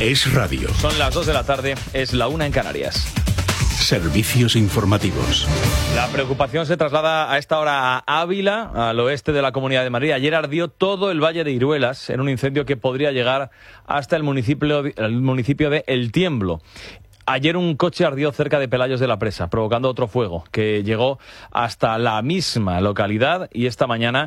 Es radio. Son las 2 de la tarde, es la 1 en Canarias. Servicios informativos. La preocupación se traslada a esta hora a Ávila, al oeste de la Comunidad de Madrid. Ayer ardió todo el Valle de Iruelas en un incendio que podría llegar hasta el municipio de El Tiemblo. Ayer un coche ardió cerca de Pelayos de la Presa, provocando otro fuego que llegó hasta la misma localidad y esta mañana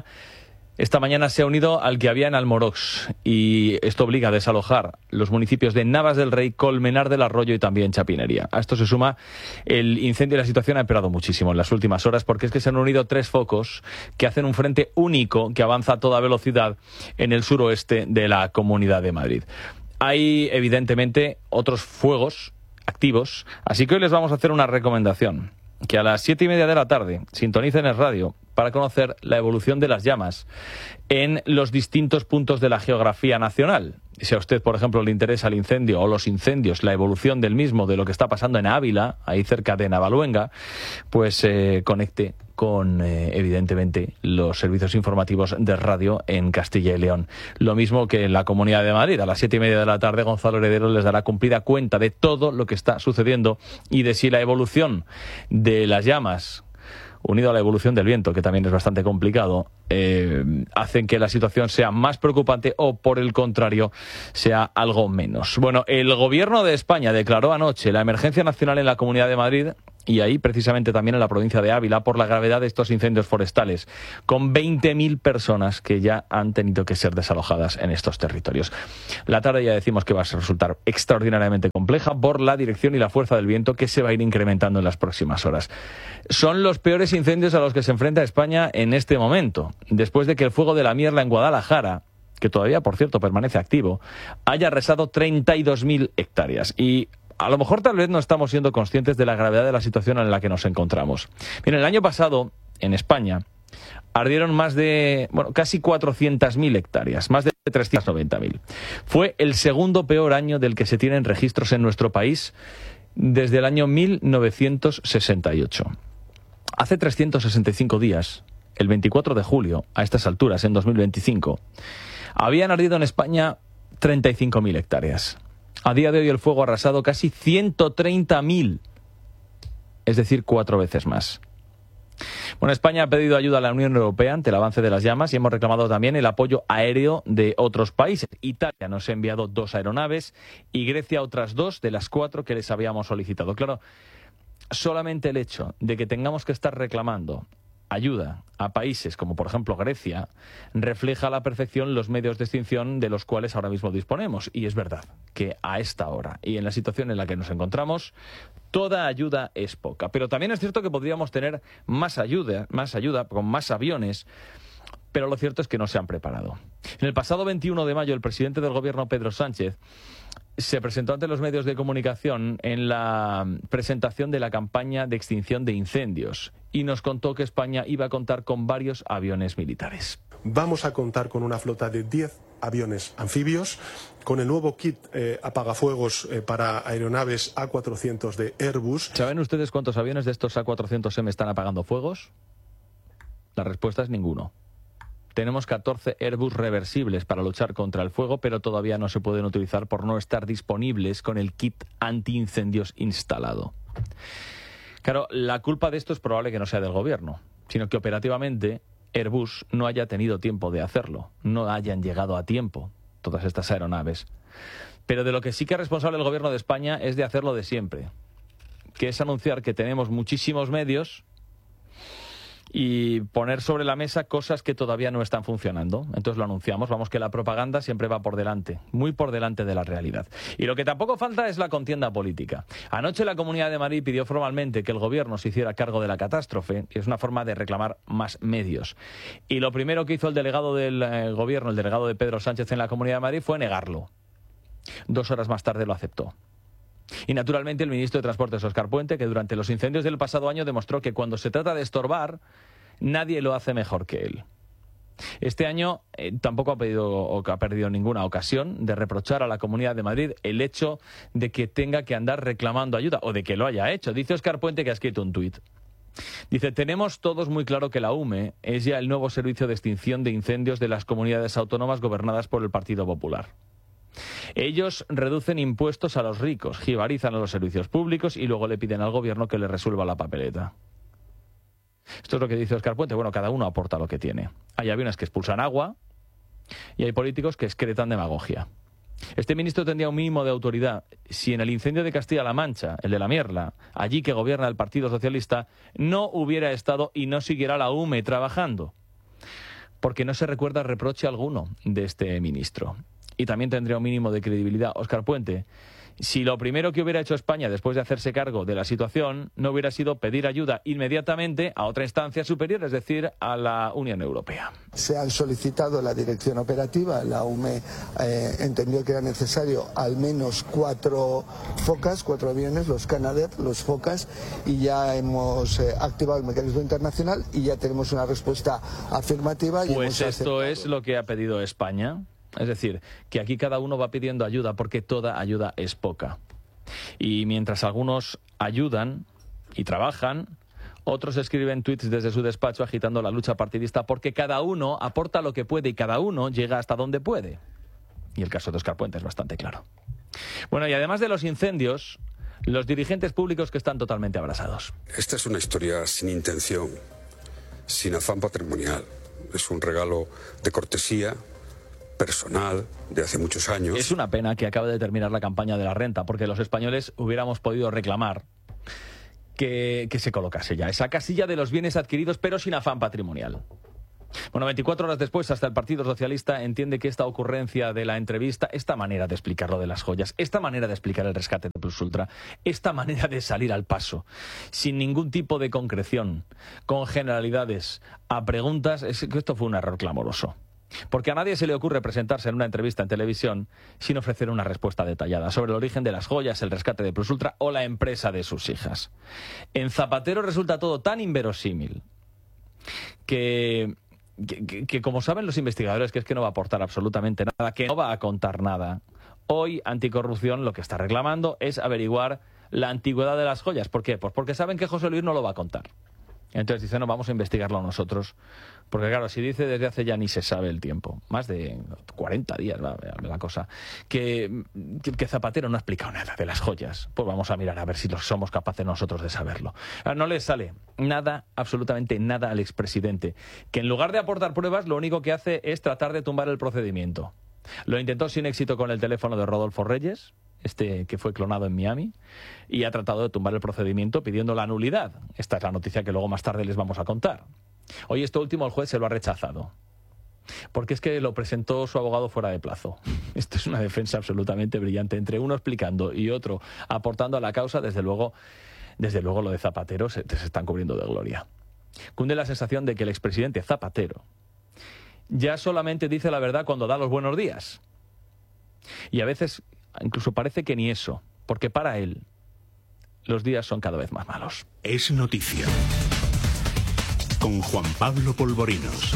se ha unido al que había en Almorox, y esto obliga a desalojar los municipios de Navas del Rey, Colmenar del Arroyo y también Chapinería. A esto se suma el incendio y la situación ha empeorado muchísimo en las últimas horas porque es que se han unido 3 focos que hacen un frente único que avanza a toda velocidad en el suroeste de la Comunidad de Madrid. Hay evidentemente otros fuegos activos, así que hoy les vamos a hacer una recomendación: que a las 7:30 de la tarde sintonicen el radio para conocer la evolución de las llamas en los distintos puntos de la geografía nacional. Si a usted, por ejemplo, le interesa el incendio o los incendios, la evolución del mismo, de lo que está pasando en Ávila, ahí cerca de Navaluenga, pues conecte con, evidentemente, los servicios informativos de radio en Castilla y León. Lo mismo que en la Comunidad de Madrid. A las 7:30 de la tarde, Gonzalo Heredero les dará cumplida cuenta de todo lo que está sucediendo y de si la evolución de las llamas, unido a la evolución del viento, que también es bastante complicado, hacen que la situación sea más preocupante o, por el contrario, sea algo menos. Bueno, el Gobierno de España declaró anoche la emergencia nacional en la Comunidad de Madrid y ahí precisamente también en la provincia de Ávila por la gravedad de estos incendios forestales, con 20.000 personas que ya han tenido que ser desalojadas en estos territorios. La tarde ya decimos que va a resultar extraordinariamente compleja por la dirección y la fuerza del viento que se va a ir incrementando en las próximas horas. Son los peores incendios a los que se enfrenta España en este momento, después de que el fuego de la Mierla en Guadalajara, que todavía, por cierto, permanece activo, haya arrasado 32.000 hectáreas. Y a lo mejor tal vez no estamos siendo conscientes de la gravedad de la situación en la que nos encontramos. Miren, el año pasado, en España, ardieron casi 400.000 hectáreas, más de 390.000. Fue el segundo peor año del que se tienen registros en nuestro país desde el año 1968. Hace 365 días, el 24 de julio, a estas alturas, en 2025, habían ardido en España 35.000 hectáreas. A día de hoy el fuego ha arrasado casi 130.000, es decir, 4 veces más. Bueno, España ha pedido ayuda a la Unión Europea ante el avance de las llamas y hemos reclamado también el apoyo aéreo de otros países. Italia nos ha enviado 2 aeronaves y Grecia otras 2 de las 4 que les habíamos solicitado. Claro, solamente el hecho de que tengamos que estar reclamando ayuda a países como por ejemplo Grecia refleja a la perfección los medios de extinción de los cuales ahora mismo disponemos, y es verdad que a esta hora y en la situación en la que nos encontramos toda ayuda es poca, pero también es cierto que podríamos tener más ayuda con más aviones, pero lo cierto es que no se han preparado. En el pasado 21 de mayo el presidente del gobierno, Pedro Sánchez, se presentó ante los medios de comunicación en la presentación de la campaña de extinción de incendios y nos contó que España iba a contar con varios aviones militares. Vamos a contar con una flota de 10 aviones anfibios, con el nuevo kit apagafuegos para aeronaves A400 de Airbus. ¿Saben ustedes cuántos aviones de estos A400M están apagando fuegos? La respuesta es ninguno. Tenemos 14 Airbus reversibles para luchar contra el fuego, pero todavía no se pueden utilizar por no estar disponibles con el kit antiincendios instalado. Claro, la culpa de esto es probable que no sea del gobierno, sino que operativamente Airbus no haya tenido tiempo de hacerlo, no hayan llegado a tiempo todas estas aeronaves. Pero de lo que sí que es responsable el gobierno de España es de hacerlo de siempre, que es anunciar que tenemos muchísimos medios y poner sobre la mesa cosas que todavía no están funcionando. Entonces lo anunciamos. Vamos, que la propaganda siempre va por delante, muy por delante de la realidad. Y lo que tampoco falta es la contienda política. Anoche la Comunidad de Madrid pidió formalmente que el gobierno se hiciera cargo de la catástrofe, y es una forma de reclamar más medios. Y lo primero que hizo el delegado del gobierno, el delegado de Pedro Sánchez en la Comunidad de Madrid, fue negarlo. 2 horas más tarde lo aceptó. Y naturalmente el ministro de Transportes, Óscar Puente, que durante los incendios del pasado año demostró que cuando se trata de estorbar, nadie lo hace mejor que él. Este año tampoco ha perdido ninguna ocasión de reprochar a la Comunidad de Madrid el hecho de que tenga que andar reclamando ayuda, o de que lo haya hecho. Dice Óscar Puente, que ha escrito un tuit. Dice: tenemos todos muy claro que la UME es ya el nuevo servicio de extinción de incendios de las comunidades autónomas gobernadas por el Partido Popular. Ellos reducen impuestos a los ricos, jibarizan a los servicios públicos y luego le piden al gobierno que le resuelva la papeleta. Esto es lo que dice Óscar Puente. Bueno, cada uno aporta lo que tiene. Hay aviones que expulsan agua y hay políticos que excretan demagogia. Este ministro tendría un mínimo de autoridad si en el incendio de Castilla-La Mancha, el de la Mierla, allí que gobierna el Partido Socialista, no hubiera estado y no siguiera la UME trabajando. Porque no se recuerda reproche alguno de este ministro. Y también tendría un mínimo de credibilidad Óscar Puente si lo primero que hubiera hecho España después de hacerse cargo de la situación no hubiera sido pedir ayuda inmediatamente a otra instancia superior, es decir, a la Unión Europea. Se han solicitado la dirección operativa, la UME entendió que era necesario al menos 4 focas, 4 aviones, los Canadair, los focas, y ya hemos activado el mecanismo internacional y ya tenemos una respuesta afirmativa. Pues esto es lo que ha pedido España. Es decir, que aquí cada uno va pidiendo ayuda porque toda ayuda es poca. Y mientras algunos ayudan y trabajan, otros escriben tweets desde su despacho agitando la lucha partidista porque cada uno aporta lo que puede y cada uno llega hasta donde puede. Y el caso de Óscar Puente es bastante claro. Bueno, y además de los incendios, los dirigentes públicos que están totalmente abrasados. Esta es una historia sin intención, sin afán patrimonial. Es un regalo de cortesía personal de hace muchos años. Es una pena que acabe de terminar la campaña de la renta, porque los españoles hubiéramos podido reclamar que se colocase ya esa casilla de los bienes adquiridos, pero sin afán patrimonial. Bueno, 24 horas después, hasta el Partido Socialista entiende que esta ocurrencia de la entrevista, esta manera de explicar lo de las joyas, esta manera de explicar el rescate de Plus Ultra, esta manera de salir al paso, sin ningún tipo de concreción, con generalidades a preguntas, es que esto fue un error clamoroso. Porque a nadie se le ocurre presentarse en una entrevista en televisión sin ofrecer una respuesta detallada sobre el origen de las joyas, el rescate de Plus Ultra o la empresa de sus hijas. En Zapatero resulta todo tan inverosímil que como saben los investigadores, que es que no va a aportar absolutamente nada, que no va a contar nada. Hoy Anticorrupción lo que está reclamando es averiguar la antigüedad de las joyas. ¿Por qué? Pues porque saben que José Luis no lo va a contar. Entonces dice, no, vamos a investigarlo nosotros. Porque claro, si dice desde hace ya ni se sabe el tiempo, más de 40 días va la cosa, que Zapatero no ha explicado nada de las joyas, pues vamos a mirar a ver si somos capaces nosotros de saberlo. No le sale nada, absolutamente nada al expresidente, que en lugar de aportar pruebas, lo único que hace es tratar de tumbar el procedimiento. Lo intentó sin éxito con el teléfono de Rodolfo Reyes, que fue clonado en Miami, y ha tratado de tumbar el procedimiento pidiendo la nulidad. Esta es la noticia que luego más tarde les vamos a contar. Hoy esto último el juez se lo ha rechazado, porque es que lo presentó su abogado fuera de plazo. Esto es una defensa absolutamente brillante, entre uno explicando y otro aportando a la causa. Desde luego lo de Zapatero se están cubriendo de gloria. Cunde la sensación de que el expresidente Zapatero ya solamente dice la verdad cuando da los buenos días. Y a veces incluso parece que ni eso, porque para él los días son cada vez más malos. Es noticia. Con Juan Pablo Polvorinos.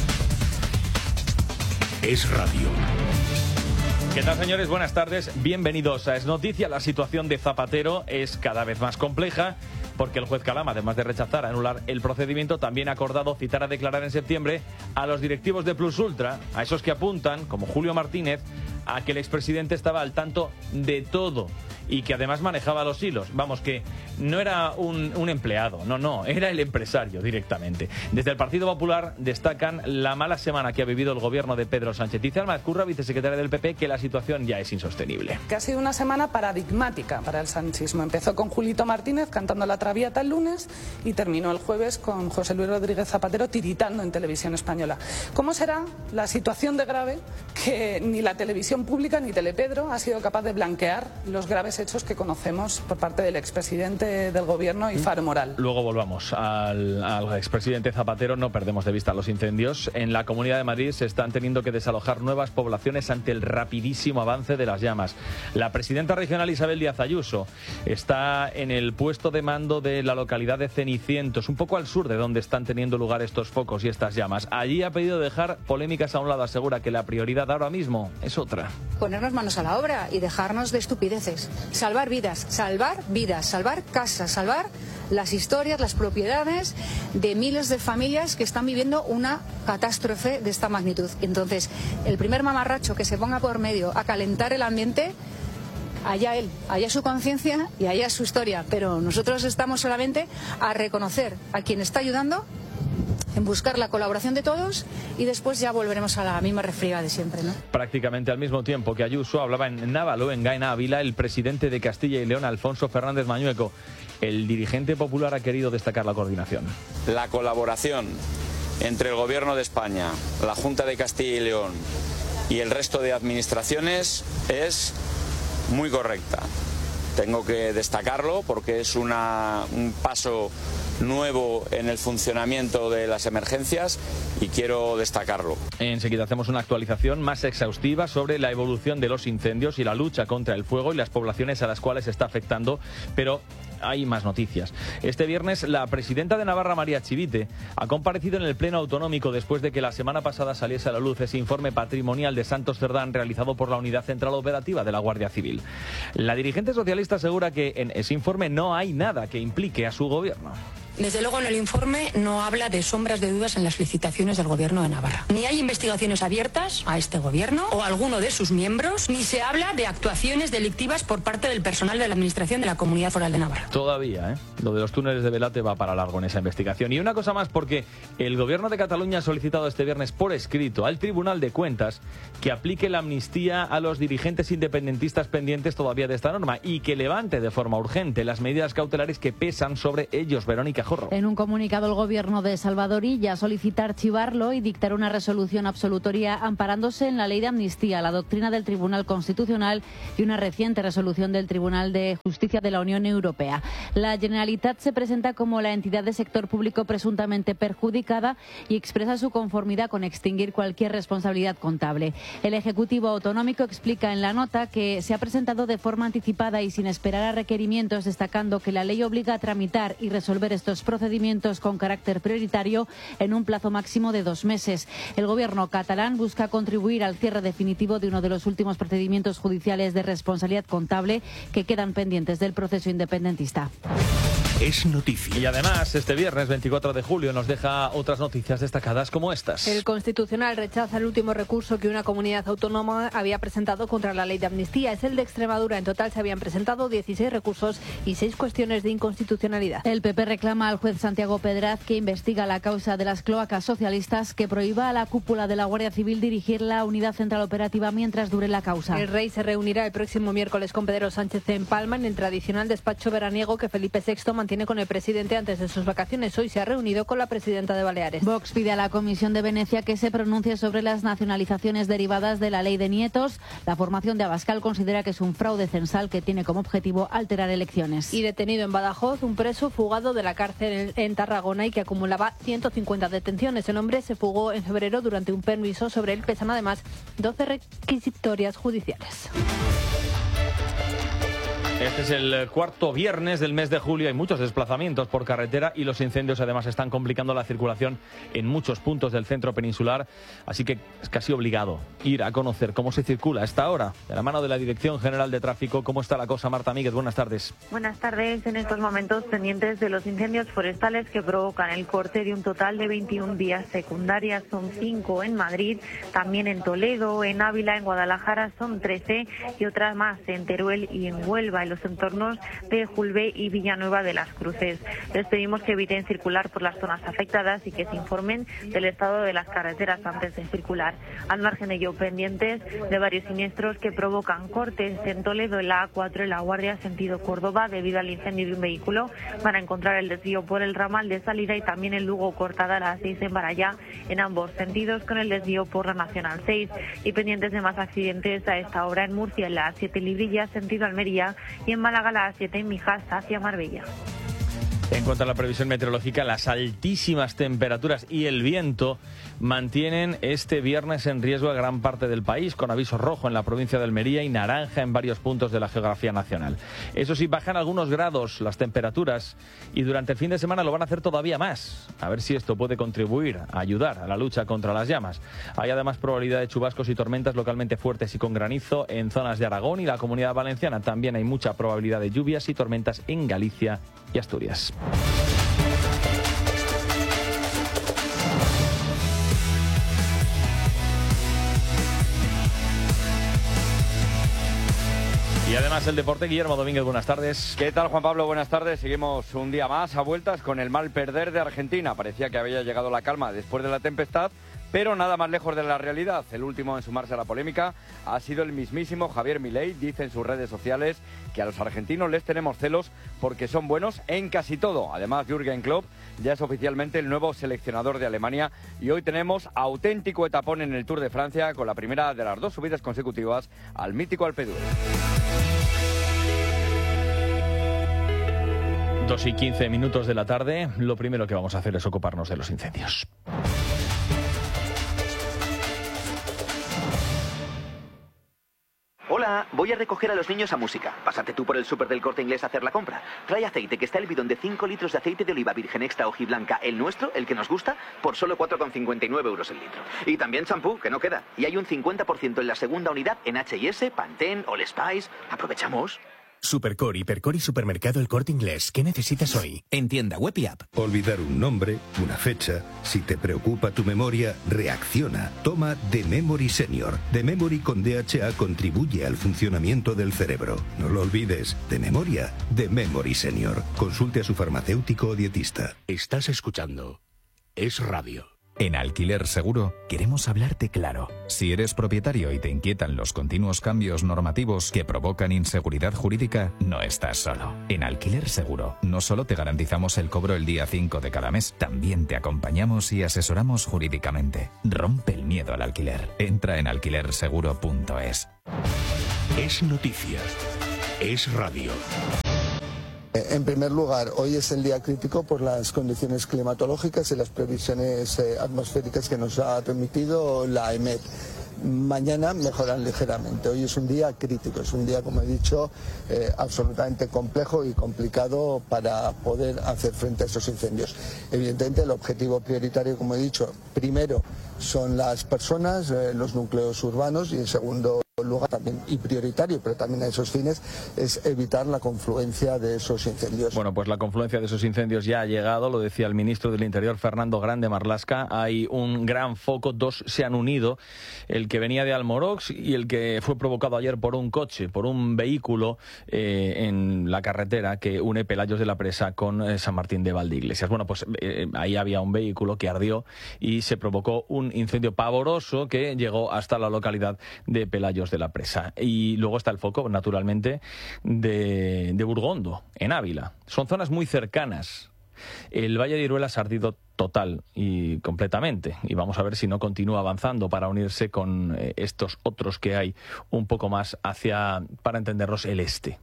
Es radio. ¿Qué tal, señores? Buenas tardes. Bienvenidos a Es Noticia. La situación de Zapatero es cada vez más compleja porque el juez Calama, además de rechazar, anular el procedimiento, también ha acordado citar a declarar en septiembre a los directivos de Plus Ultra, a esos que apuntan, como Julio Martínez, a que el expresidente estaba al tanto de todo y que además manejaba los hilos. Vamos, que no era un empleado, no, era el empresario directamente. Desde el Partido Popular destacan la mala semana que ha vivido el gobierno de Pedro Sánchez. Dice Alma Ezcurra, vicesecretaria del PP, que la situación ya es insostenible. Que ha sido una semana paradigmática para el sanchismo. Empezó con Julito Martínez cantando la Traviata el lunes y terminó el jueves con José Luis Rodríguez Zapatero tiritando en Televisión Española. ¿Cómo será la situación de grave que ni la televisión pública ni Telepedro ha sido capaz de blanquear los graves hechos que conocemos por parte del expresidente del gobierno y faro moral? Luego volvamos al expresidente Zapatero. No perdemos de vista los incendios. En la Comunidad de Madrid se están teniendo que desalojar nuevas poblaciones ante el rapidísimo avance de las llamas. La presidenta regional Isabel Díaz Ayuso está en el puesto de mando de la localidad de Cenicientos, un poco al sur de donde están teniendo lugar estos focos y estas llamas. Allí ha pedido dejar polémicas a un lado. Asegura que la prioridad ahora mismo es otra. Ponernos manos a la obra y dejarnos de estupideces. Salvar vidas, salvar casas, salvar las historias, las propiedades de miles de familias que están viviendo una catástrofe de esta magnitud. Entonces, el primer mamarracho que se ponga por medio a calentar el ambiente, allá él, allá su conciencia y allá su historia. Pero nosotros estamos solamente a reconocer a quien está ayudando, en buscar la colaboración de todos y después ya volveremos a la misma refriega de siempre, ¿no? Prácticamente al mismo tiempo que Ayuso hablaba en Nábalo, en Gaena Ávila, el presidente de Castilla y León, Alfonso Fernández Mañueco. El dirigente popular ha querido destacar la coordinación. La colaboración entre el Gobierno de España, la Junta de Castilla y León y el resto de administraciones es muy correcta. Tengo que destacarlo porque es un paso nuevo en el funcionamiento de las emergencias y quiero destacarlo. Enseguida hacemos una actualización más exhaustiva sobre la evolución de los incendios y la lucha contra el fuego y las poblaciones a las cuales está afectando, pero hay más noticias. Este viernes la presidenta de Navarra, María Chivite, ha comparecido en el Pleno Autonómico después de que la semana pasada saliese a la luz ese informe patrimonial de Santos Cerdán realizado por la Unidad Central Operativa de la Guardia Civil. La dirigente socialista asegura que en ese informe no hay nada que implique a su gobierno. Desde luego en el informe no habla de sombras de dudas en las licitaciones del Gobierno de Navarra. Ni hay investigaciones abiertas a este Gobierno o a alguno de sus miembros, ni se habla de actuaciones delictivas por parte del personal de la Administración de la Comunidad Foral de Navarra. Todavía, ¿eh? Lo de los túneles de Velate va para largo en esa investigación. Y una cosa más, porque el Gobierno de Cataluña ha solicitado este viernes por escrito al Tribunal de Cuentas que aplique la amnistía a los dirigentes independentistas pendientes todavía de esta norma y que levante de forma urgente las medidas cautelares que pesan sobre ellos. Verónica Jorro. En un comunicado, el Gobierno de Salvador Illa solicita archivarlo y dictar una resolución absolutoria amparándose en la ley de amnistía, la doctrina del Tribunal Constitucional y una reciente resolución del Tribunal de Justicia de la Unión Europea. La Generalitat se presenta como la entidad de sector público presuntamente perjudicada y expresa su conformidad con extinguir cualquier responsabilidad contable. El Ejecutivo Autonómico explica en la nota que se ha presentado de forma anticipada y sin esperar a requerimientos, destacando que la ley obliga a tramitar y resolver estos procedimientos con carácter prioritario en un plazo máximo de 2 meses. El Gobierno catalán busca contribuir al cierre definitivo de uno de los últimos procedimientos judiciales de responsabilidad contable que quedan pendientes del proceso independentista. Es noticia. Y además, este viernes 24 de julio nos deja otras noticias destacadas como estas. El Constitucional rechaza el último recurso que una comunidad autónoma había presentado contra la ley de amnistía. Es el de Extremadura. En total se habían presentado 16 recursos y 6 cuestiones de inconstitucionalidad. El PP reclama al juez Santiago Pedraz, que investiga la causa de las cloacas socialistas, que prohíba a la cúpula de la Guardia Civil dirigir la Unidad Central Operativa mientras dure la causa. El rey se reunirá el próximo miércoles con Pedro Sánchez en Palma en el tradicional despacho veraniego que Felipe VI mantiene con el presidente antes de sus vacaciones. Hoy se ha reunido con la presidenta de Baleares. Vox pide a la Comisión de Venecia que se pronuncie sobre las nacionalizaciones derivadas de la ley de nietos. La formación de Abascal considera que es un fraude censal que tiene como objetivo alterar elecciones. Y detenido en Badajoz un preso fugado de la cárcel en Tarragona y que acumulaba 150 detenciones. El hombre se fugó en febrero durante un permiso. Sobre él pesan además 12 requisitorias judiciales. Este es el cuarto viernes del mes de julio. Hay muchos desplazamientos por carretera y los incendios además están complicando la circulación en muchos puntos del centro peninsular. Así que es casi obligado ir a conocer cómo se circula a esta hora. De la mano de la Dirección General de Tráfico, ¿cómo está la cosa? Marta Míguez, buenas tardes. Buenas tardes. En estos momentos pendientes de los incendios forestales que provocan el corte de un total de 21 vías secundarias. Son 5 en Madrid, también en Toledo, en Ávila, en Guadalajara son 13 y otras más en Teruel y en Huelva, en los entornos de Julbe y Villanueva de las Cruces. Les pedimos que eviten circular por las zonas afectadas y que se informen del estado de las carreteras antes de circular. Al margen de ello, pendientes de varios siniestros que provocan cortes en Toledo, en la A4, en La Guardia, sentido Córdoba, debido al incendio de un vehículo. Van a encontrar el desvío por el ramal de salida y también en Lugo, cortada a las 6 en Barallá, en ambos sentidos, con el desvío por la Nacional 6. Y pendientes de más accidentes a esta hora en Murcia, en la A7 Librilla, sentido Almería, y en Málaga la A7 en Mijas hacia Marbella. En cuanto a la previsión meteorológica, las altísimas temperaturas y el viento mantienen este viernes en riesgo a gran parte del país, con aviso rojo en la provincia de Almería y naranja en varios puntos de la geografía nacional. Eso sí, bajan algunos grados las temperaturas y durante el fin de semana lo van a hacer todavía más. A ver si esto puede contribuir a ayudar a la lucha contra las llamas. Hay además probabilidad de chubascos y tormentas localmente fuertes y con granizo en zonas de Aragón y la Comunidad Valenciana. También hay mucha probabilidad de lluvias y tormentas en Galicia y Asturias. Y además el deporte, Guillermo Domínguez, buenas tardes. ¿Qué tal, Juan Pablo? Buenas tardes. Seguimos un día más a vueltas con el mal perder de Argentina. Parecía que había llegado la calma después de la tempestad, pero nada más lejos de la realidad. El último en sumarse a la polémica ha sido el mismísimo Javier Milei. Dice en sus redes sociales que a los argentinos les tenemos celos porque son buenos en casi todo. Además, Jürgen Klopp ya es oficialmente el nuevo seleccionador de Alemania y hoy tenemos auténtico etapón en el Tour de Francia con la primera de las 2 subidas consecutivas al mítico Alpe d'Huez. 2:15 de la tarde. Lo primero que vamos a hacer es ocuparnos de los incendios. Hola, voy a recoger a los niños a música. Pásate tú por el súper del Corte Inglés a hacer la compra. Trae aceite, que está el bidón de 5 litros de aceite de oliva virgen extra hojiblanca, el nuestro, el que nos gusta, por solo 4,59 € el litro. Y también champú, que no queda. Y hay un 50% en la segunda unidad en H&S, Pantene, All Spice. Aprovechamos. Supercor, Hipercor y Supermercado El Corte Inglés. ¿Qué necesitas hoy? En tienda web y app. Olvidar un nombre, una fecha. Si te preocupa tu memoria, reacciona. Toma The Memory Senior. The Memory con DHA contribuye al funcionamiento del cerebro. No lo olvides. De memoria, The Memory Senior. Consulte a su farmacéutico o dietista. Estás escuchando Es Radio. En Alquiler Seguro queremos hablarte claro. Si eres propietario y te inquietan los continuos cambios normativos que provocan inseguridad jurídica, no estás solo. En Alquiler Seguro no solo te garantizamos el cobro el día 5 de cada mes, también te acompañamos y asesoramos jurídicamente. Rompe el miedo al alquiler. Entra en alquilerseguro.es. Es noticia. Es radio. En primer lugar, hoy es el día crítico por las condiciones climatológicas y las previsiones atmosféricas que nos ha remitido la EMET. Mañana mejoran ligeramente. Hoy es un día crítico, es un día, como he dicho, absolutamente complejo y complicado para poder hacer frente a esos incendios. Evidentemente, el objetivo prioritario, como he dicho, primero son las personas, los núcleos urbanos, y en segundo lugar también, y prioritario, pero también a esos fines, es evitar la confluencia de esos incendios. Bueno, pues la confluencia de esos incendios ya ha llegado, lo decía el ministro del Interior, Fernando Grande Marlaska. Hay un gran foco, 2 se han unido, el que venía de Almorox y el que fue provocado ayer por un coche, por un vehículo en la carretera que une Pelayos de la Presa con San Martín de Valdeiglesias. Bueno, pues ahí había un vehículo que ardió y se provocó un incendio pavoroso que llegó hasta la localidad de Pelayos de la Presa. Y luego está el foco, naturalmente, de Burgondo, en Ávila. Son zonas muy cercanas. El Valle de Iruelas ha ardido total y completamente, y vamos a ver si no continúa avanzando para unirse con estos otros que hay un poco más hacia, para entenderlos, el este.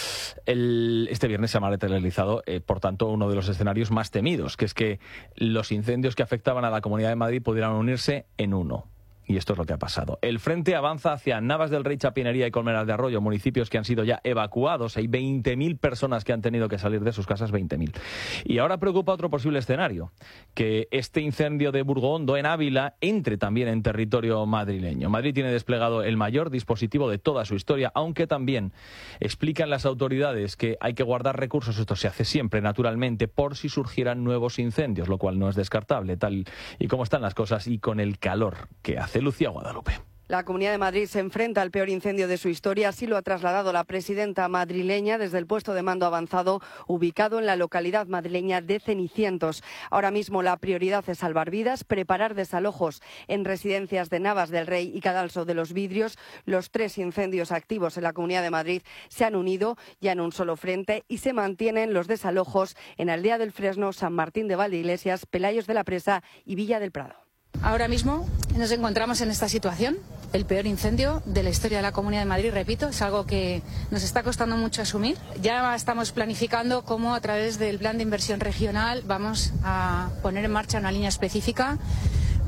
Este viernes se ha materializado, por tanto, uno de los escenarios más temidos, que es que los incendios que afectaban a la Comunidad de Madrid pudieran unirse en uno. Y esto es lo que ha pasado. El frente avanza hacia Navas del Rey, Chapinería y Colmenar de Arroyo, municipios que han sido ya evacuados. Hay 20.000 personas que han tenido que salir de sus casas, 20.000. Y ahora preocupa otro posible escenario, que este incendio de Burgondo, en Ávila, entre también en territorio madrileño. Madrid tiene desplegado el mayor dispositivo de toda su historia, aunque también explican las autoridades que hay que guardar recursos, esto se hace siempre, naturalmente, por si surgieran nuevos incendios, lo cual no es descartable, tal y como están las cosas y con el calor que hace. Lucía Guadalupe. La Comunidad de Madrid se enfrenta al peor incendio de su historia, así lo ha trasladado la presidenta madrileña desde el puesto de mando avanzado ubicado en la localidad madrileña de Cenicientos. Ahora mismo la prioridad es salvar vidas, preparar desalojos en residencias de Navas del Rey y Cadalso de los Vidrios. Los 3 incendios activos en la Comunidad de Madrid se han unido ya en un solo frente y se mantienen los desalojos en Aldea del Fresno, San Martín de Valdeiglesias, Pelayos de la Presa y Villa del Prado. Ahora mismo nos encontramos en esta situación, el peor incendio de la historia de la Comunidad de Madrid, repito, es algo que nos está costando mucho asumir. Ya estamos planificando cómo a través del plan de inversión regional vamos a poner en marcha una línea específica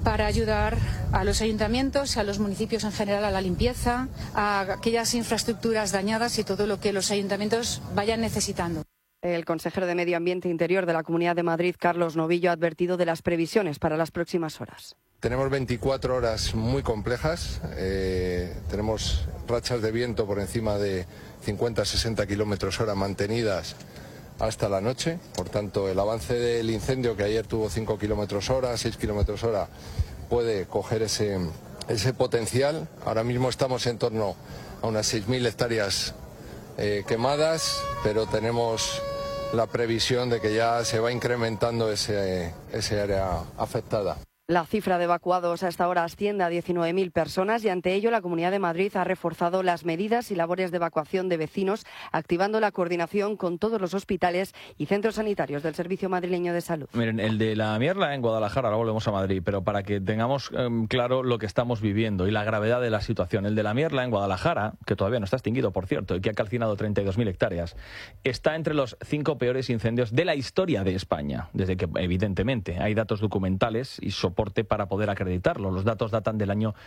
para ayudar a los ayuntamientos y a los municipios en general a la limpieza, a aquellas infraestructuras dañadas y todo lo que los ayuntamientos vayan necesitando. El consejero de Medio Ambiente e Interior de la Comunidad de Madrid, Carlos Novillo, ha advertido de las previsiones para las próximas horas. Tenemos 24 horas muy complejas, tenemos rachas de viento por encima de 50-60 kilómetros hora mantenidas hasta la noche, por tanto el avance del incendio, que ayer tuvo 5 kilómetros hora, 6 kilómetros hora, puede coger ese potencial. Ahora mismo estamos en torno a unas 6.000 hectáreas quemadas, pero tenemos la previsión de que ya se va incrementando ese área afectada. La cifra de evacuados a esta hora asciende a 19.000 personas y ante ello la Comunidad de Madrid ha reforzado las medidas y labores de evacuación de vecinos, activando la coordinación con todos los hospitales y centros sanitarios del Servicio Madrileño de Salud. Miren, el de la Mierla en Guadalajara, ahora volvemos a Madrid, pero para que tengamos claro lo que estamos viviendo y la gravedad de la situación. El de la Mierla en Guadalajara, que todavía no está extinguido, por cierto, y que ha calcinado 32.000 hectáreas, está entre los 5 peores incendios de la historia de España, desde que, evidentemente, hay datos documentales y soporte para poder acreditarlo. Los datos datan del año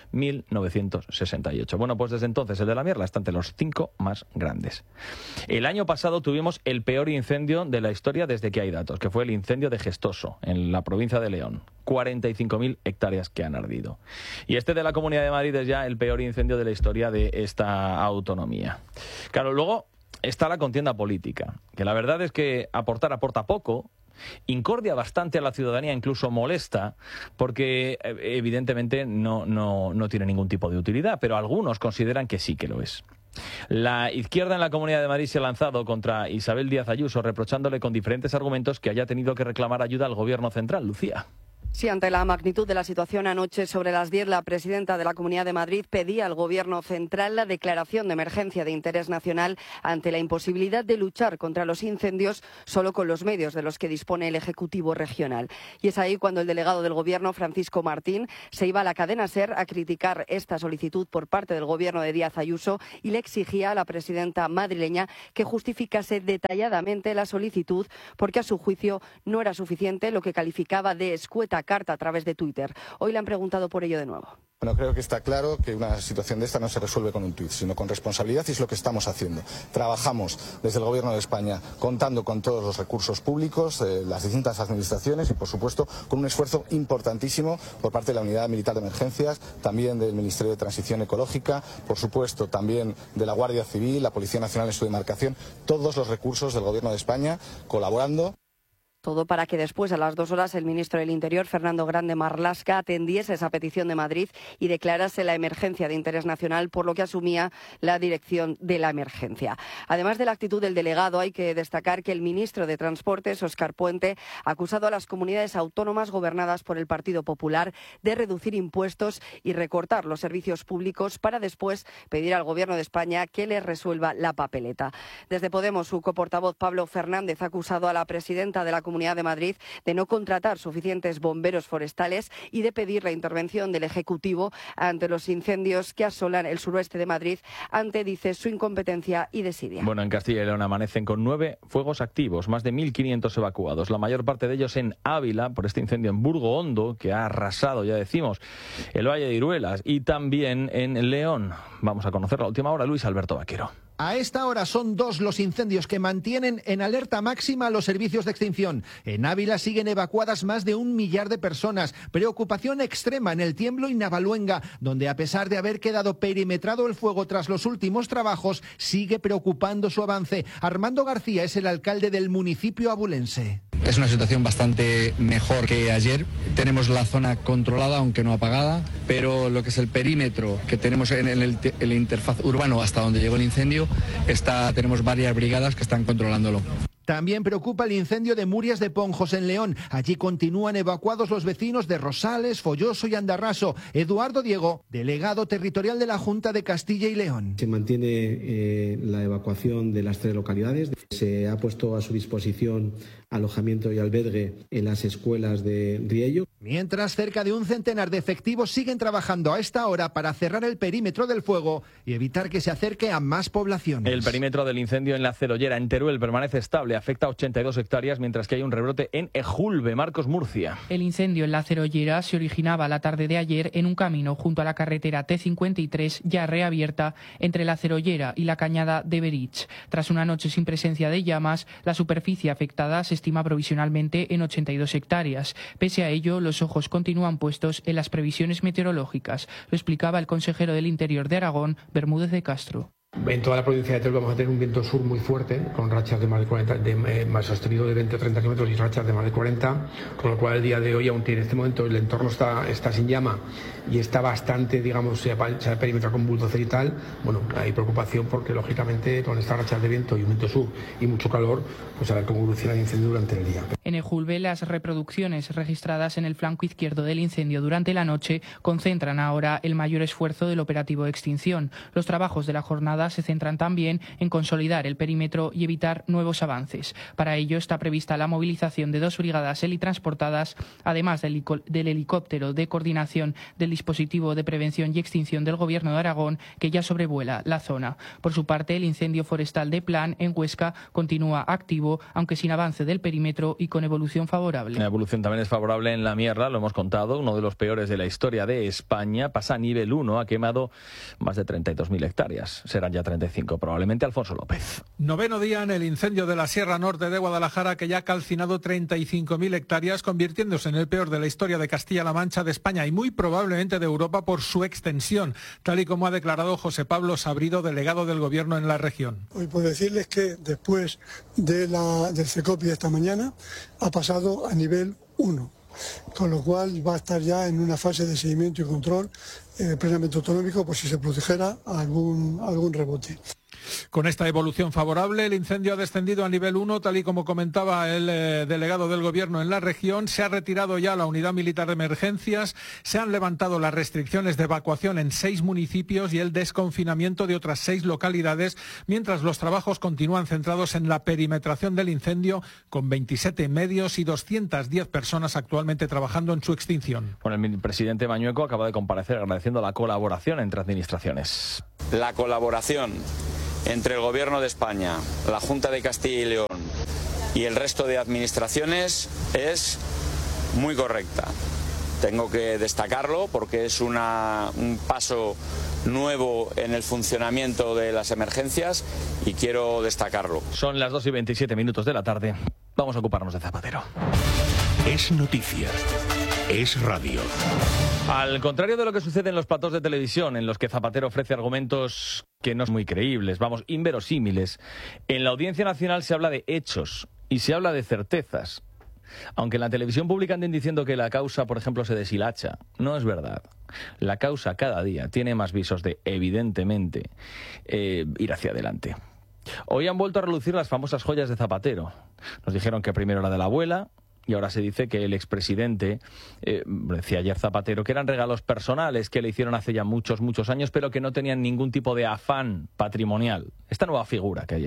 1968. Bueno, pues desde entonces el de la Mierla está entre los 5 más grandes. El año pasado tuvimos el peor incendio de la historia desde que hay datos, que fue el incendio de Gestoso, en la provincia de León. 45.000 hectáreas que han ardido. Y este de la Comunidad de Madrid es ya el peor incendio de la historia de esta autonomía. Claro, luego está la contienda política, que la verdad es que aporta poco, incordia bastante a la ciudadanía, incluso molesta, porque evidentemente no tiene ningún tipo de utilidad, pero algunos consideran que sí que lo es. La izquierda en la Comunidad de Madrid se ha lanzado contra Isabel Díaz Ayuso, reprochándole con diferentes argumentos que haya tenido que reclamar ayuda al Gobierno central. Lucía. Sí, ante la magnitud de la situación anoche sobre las 10, la presidenta de la Comunidad de Madrid pedía al Gobierno central la declaración de emergencia de interés nacional ante la imposibilidad de luchar contra los incendios solo con los medios de los que dispone el Ejecutivo regional. Y es ahí cuando el delegado del Gobierno, Francisco Martín, se iba a la cadena SER a criticar esta solicitud por parte del Gobierno de Díaz Ayuso y le exigía a la presidenta madrileña que justificase detalladamente la solicitud porque a su juicio no era suficiente lo que calificaba de escueta carta a través de Twitter. Hoy le han preguntado por ello de nuevo. Bueno, creo que está claro que una situación de esta no se resuelve con un tuit, sino con responsabilidad, y es lo que estamos haciendo. Trabajamos desde el Gobierno de España contando con todos los recursos públicos, las distintas administraciones y, por supuesto, con un esfuerzo importantísimo por parte de la Unidad Militar de Emergencias, también del Ministerio de Transición Ecológica, por supuesto, también de la Guardia Civil, la Policía Nacional en su demarcación, todos los recursos del Gobierno de España colaborando. Todo para que después, a las 2 horas, el ministro del Interior, Fernando Grande Marlaska, atendiese esa petición de Madrid y declarase la emergencia de interés nacional, por lo que asumía la dirección de la emergencia. Además de la actitud del delegado, hay que destacar que el ministro de Transportes, Óscar Puente, ha acusado a las comunidades autónomas gobernadas por el Partido Popular de reducir impuestos y recortar los servicios públicos para después pedir al Gobierno de España que les resuelva la papeleta. Desde Podemos, su coportavoz Pablo Fernández ha acusado a la presidenta de la Comunidad de Madrid de no contratar suficientes bomberos forestales y de pedir la intervención del Ejecutivo ante los incendios que asolan el suroeste de Madrid ante, dice, su incompetencia y desidia. Bueno, en Castilla y León amanecen con 9 fuegos activos, más de 1.500 evacuados, la mayor parte de ellos en Ávila por este incendio en Burgo Hondo que ha arrasado, ya decimos, el Valle de Iruelas, y también en León. Vamos a conocer la última hora, Luis Alberto Vaquero. A esta hora son 2 los incendios que mantienen en alerta máxima los servicios de extinción. En Ávila siguen evacuadas más de 1 millar de personas. Preocupación extrema en El Tiemblo y Navaluenga, donde a pesar de haber quedado perimetrado el fuego tras los últimos trabajos, sigue preocupando su avance. Armando García es el alcalde del municipio abulense. Es una situación bastante mejor que ayer. Tenemos la zona controlada, aunque no apagada, pero lo que es el perímetro que tenemos en el interfaz urbano hasta donde llegó el incendio, tenemos varias brigadas que están controlándolo. También preocupa el incendio de Murias de Ponjos en León. Allí continúan evacuados los vecinos de Rosales, Folloso y Andarraso. Eduardo Diego, delegado territorial de la Junta de Castilla y León. Se mantiene la evacuación de las 3 localidades. Se ha puesto a su disposición alojamiento y albergue en las escuelas de Riello. Mientras, cerca de un centenar de efectivos siguen trabajando a esta hora para cerrar el perímetro del fuego y evitar que se acerque a más poblaciones. El perímetro del incendio en la Cerollera, en Teruel, permanece estable. Afecta a 82 hectáreas, mientras que hay un rebrote en Ejulbe. Marcos Murcia. El incendio en la Cerollera se originaba la tarde de ayer en un camino junto a la carretera T53, ya reabierta entre la Cerollera y la cañada de Berich. Tras una noche sin presencia de llamas, la superficie afectada se estima provisionalmente en 82 hectáreas. Pese a ello, los ojos continúan puestos en las previsiones meteorológicas. Lo explicaba el consejero del Interior de Aragón, Bermúdez de Castro. En toda la provincia de Teruel vamos a tener un viento sur muy fuerte, con rachas de más de 40, más sostenido de 20 o 30 kilómetros y rachas de más de 40, con lo cual el día de hoy, aunque en este momento el entorno está sin llama y está bastante, digamos, se ha perimetrado con bulldozer y tal, bueno, hay preocupación porque lógicamente con estas rachas de viento y un viento sur y mucho calor, pues a ver cómo evoluciona el incendio durante el día. En Ejulbe, las reproducciones registradas en el flanco izquierdo del incendio durante la noche concentran ahora el mayor esfuerzo del operativo de extinción. Los trabajos de la jornada se centran también en consolidar el perímetro y evitar nuevos avances. Para ello está prevista la movilización de 2 brigadas helitransportadas, además del helicóptero de coordinación del dispositivo de prevención y extinción del Gobierno de Aragón, que ya sobrevuela la zona. Por su parte, el incendio forestal de Plan, en Huesca, continúa activo, aunque sin avance del perímetro y con evolución favorable. La evolución también es favorable en La Mierla, lo hemos contado, uno de los peores de la historia de España. Pasa a nivel 1, ha quemado más de 32.000 hectáreas. Serán ya 35, probablemente. Alfonso López. 9º día en el incendio de la Sierra Norte de Guadalajara, que ya ha calcinado 35.000 hectáreas, convirtiéndose en el peor de la historia de Castilla-La Mancha, de España y muy probablemente de Europa por su extensión, tal y como ha declarado José Pablo Sabrido, delegado del Gobierno en la región. Hoy puedo decirles que después del CECOPI de esta mañana ha pasado a nivel 1, con lo cual va a estar ya en una fase de seguimiento y control plenamente autonómico por si se produjera algún rebote. Con esta evolución favorable, el incendio ha descendido a nivel 1, tal y como comentaba el delegado del Gobierno en la región. Se ha retirado ya la unidad militar de emergencias, se han levantado las restricciones de evacuación en 6 municipios y el desconfinamiento de otras 6 localidades, mientras los trabajos continúan centrados en la perimetración del incendio, con 27 medios y 210 personas actualmente trabajando en su extinción. Bueno, el presidente Mañueco acaba de comparecer agradeciendo la colaboración entre administraciones. La colaboración entre el Gobierno de España, la Junta de Castilla y León y el resto de administraciones es muy correcta. Tengo que destacarlo porque es un paso nuevo en el funcionamiento de las emergencias y quiero destacarlo. Son las 2:27 de la tarde. Vamos a ocuparnos de Zapatero. Es noticia. Es radio. Al contrario de lo que sucede en los platós de televisión, en los que Zapatero ofrece argumentos que no son muy creíbles, vamos, inverosímiles, en la Audiencia Nacional se habla de hechos y se habla de certezas. Aunque en la televisión pública anden diciendo que la causa, por ejemplo, se deshilacha, no es verdad. La causa cada día tiene más visos de, evidentemente, ir hacia adelante. Hoy han vuelto a relucir las famosas joyas de Zapatero. Nos dijeron que primero la de la abuela, y ahora se dice que el expresidente, decía ayer Zapatero, que eran regalos personales que le hicieron hace ya muchos años, pero que no tenían ningún tipo de afán patrimonial. Esta nueva figura que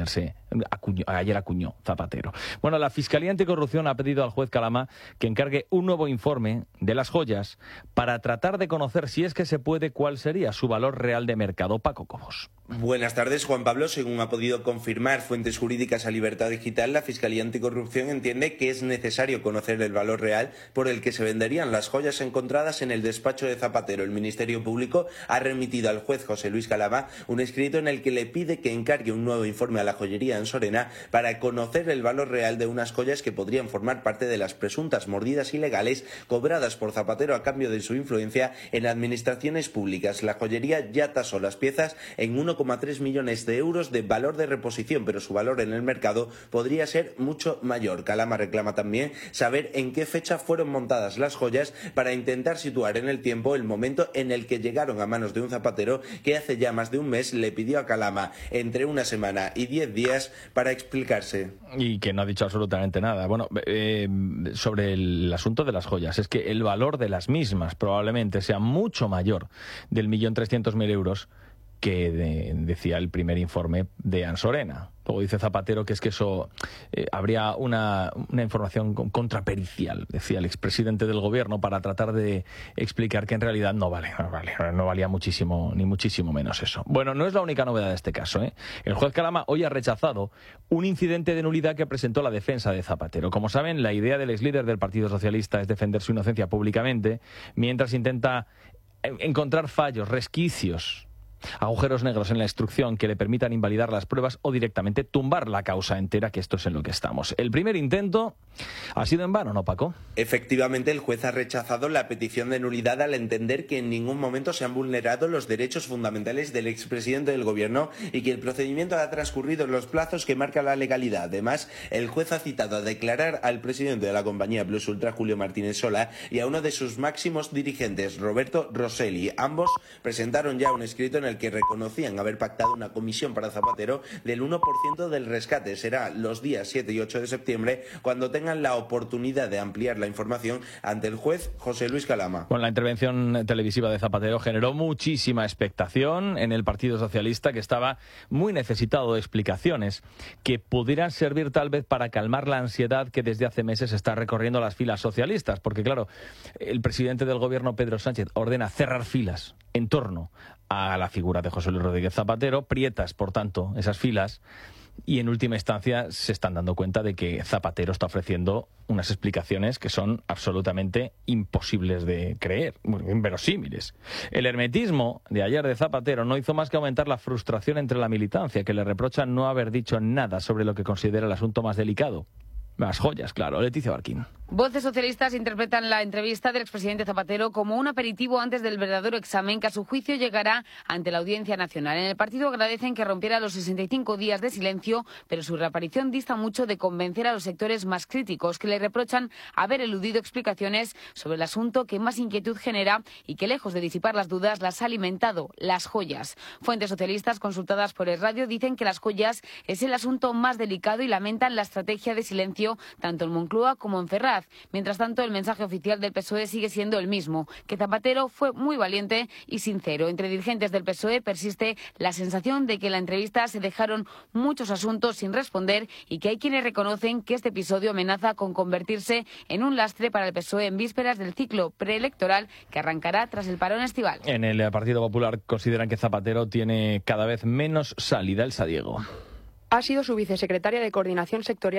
ayer acuñó Zapatero. Bueno, la Fiscalía Anticorrupción ha pedido al juez Calamá que encargue un nuevo informe de las joyas para tratar de conocer, si es que se puede, cuál sería su valor real de mercado. Paco Cobos. Buenas tardes, Juan Pablo. Según ha podido confirmar fuentes jurídicas a Libertad Digital, la Fiscalía Anticorrupción entiende que es necesario conocer el valor real por el que se venderían las joyas encontradas en el despacho de Zapatero. El Ministerio Público ha remitido al juez José Luis Calamá un escrito en el que le pide que encargue un nuevo informe a la joyería en Sorena para conocer el valor real de unas joyas que podrían formar parte de las presuntas mordidas ilegales cobradas por Zapatero a cambio de su influencia en administraciones públicas. La joyería ya tasó las piezas en 1,3 millones de euros de valor de reposición, pero su valor en el mercado podría ser mucho mayor. Calamá reclama también saber en qué fecha fueron montadas las joyas para intentar situar en el tiempo el momento en el que llegaron a manos de un zapatero que hace ya más de un mes le pidió a Calamá entre una semana y 10 días para explicarse. Y que no ha dicho absolutamente nada. Bueno, sobre el asunto de las joyas, es que el valor de las mismas probablemente sea mucho mayor del 1.300.000 euros que decía el primer informe de Ansorena. Luego dice Zapatero que es que eso habría una información contrapericial, decía el expresidente del gobierno, para tratar de explicar que en realidad no valía muchísimo, ni muchísimo menos eso. Bueno, no es la única novedad de este caso, ¿eh? El juez Calama hoy ha rechazado un incidente de nulidad que presentó la defensa de Zapatero. Como saben, la idea del exlíder del Partido Socialista es defender su inocencia públicamente, mientras intenta encontrar fallos, resquicios, agujeros negros en la instrucción que le permitan invalidar las pruebas o directamente tumbar la causa entera, que esto es en lo que estamos. El primer intento ha sido en vano, ¿no, Paco? Efectivamente, el juez ha rechazado la petición de nulidad al entender que en ningún momento se han vulnerado los derechos fundamentales del expresidente del gobierno y que el procedimiento ha transcurrido en los plazos que marca la legalidad. Además, el juez ha citado a declarar al presidente de la compañía Plus Ultra, Julio Martínez Sola, y a uno de sus máximos dirigentes, Roberto Rosselli. Ambos presentaron ya un escrito en el que reconocían haber pactado una comisión para Zapatero del 1% del rescate. Será los días 7 y 8 de septiembre cuando tengan la oportunidad de ampliar la información ante el juez José Luis Calama. Bueno, la intervención televisiva de Zapatero generó muchísima expectación en el Partido Socialista, que estaba muy necesitado de explicaciones que pudieran servir tal vez para calmar la ansiedad que desde hace meses está recorriendo las filas socialistas. Porque claro, el presidente del gobierno, Pedro Sánchez, ordena cerrar filas en torno a la figura de José Luis Rodríguez Zapatero, prietas, por tanto, esas filas, y en última instancia se están dando cuenta de que Zapatero está ofreciendo unas explicaciones que son absolutamente imposibles de creer, inverosímiles. El hermetismo de ayer de Zapatero no hizo más que aumentar la frustración entre la militancia, que le reprocha no haber dicho nada sobre lo que considera el asunto más delicado. Las joyas, claro. Leticia Barquín. Voces socialistas interpretan la entrevista del expresidente Zapatero como un aperitivo antes del verdadero examen que a su juicio llegará ante la Audiencia Nacional. En el partido agradecen que rompiera los 65 días de silencio, pero su reaparición dista mucho de convencer a los sectores más críticos, que le reprochan haber eludido explicaciones sobre el asunto que más inquietud genera y que, lejos de disipar las dudas, las ha alimentado: las joyas. Fuentes socialistas consultadas por el radio dicen que las joyas es el asunto más delicado y lamentan la estrategia de silencio tanto en Moncloa como en Ferraz. Mientras tanto, el mensaje oficial del PSOE sigue siendo el mismo, que Zapatero fue muy valiente y sincero. Entre dirigentes del PSOE persiste la sensación de que en la entrevista se dejaron muchos asuntos sin responder y que hay quienes reconocen que este episodio amenaza con convertirse en un lastre para el PSOE en vísperas del ciclo preelectoral que arrancará tras el parón estival. En el Partido Popular consideran que Zapatero tiene cada vez menos salida. El Sadiego. Ha sido su vicesecretaria de Coordinación Sectorial